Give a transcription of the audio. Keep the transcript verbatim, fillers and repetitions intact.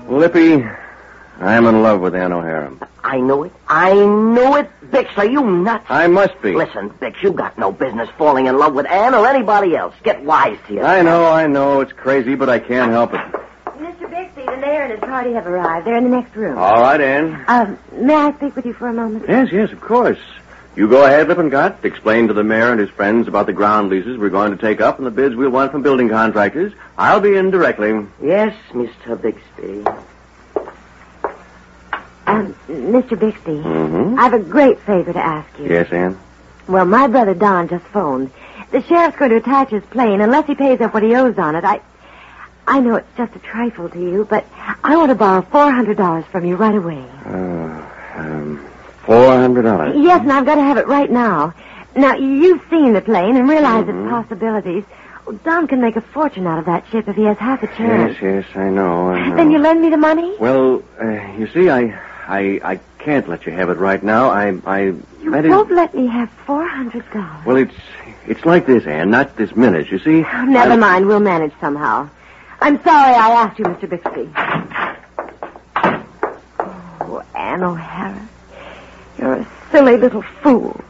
Lippy, I'm in love with Ann O'Hara. I knew it. I knew it. Bix, are you nuts? I must be. Listen, Bix, you got no business falling in love with Ann or anybody else. Get wise to yourself. I know, I know. It's crazy, but I can't help it. Mister Bixby, the mayor and his party have arrived. They're in the next room. All right, Ann. Um, may I speak with you for a moment? Yes, yes, of course. You go ahead, Lippincott. Explain to the mayor and his friends about the ground leases we're going to take up and the bids we'll want from building contractors. I'll be in directly. Yes, Mister Bixby. Um, Mister Bixby, Mm-hmm. I have a great favor to ask you. Yes, Ann? Well, my brother Don just phoned. The sheriff's going to attach his plane unless he pays up what he owes on it. I I know it's just a trifle to you, but I want to borrow four hundred dollars from you right away. Oh, um, four hundred dollars. Yes, and I've got to have it right now. Now, you've seen the plane and realize Mm-hmm. its possibilities. Well, Don can make a fortune out of that ship if he has half a chance. Yes, yes, I know, I know. Then you lend me the money? Well, uh, you see, I, I, I can't let you have it right now. I, I. You that is- won't let me have four hundred dollars. Well, it's, it's like this, Ann. Not this minute. You see. Oh, never I- mind. We'll manage somehow. I'm sorry I asked you, Mister Bixby. Oh, Ann O'Hara. You're a silly little fool.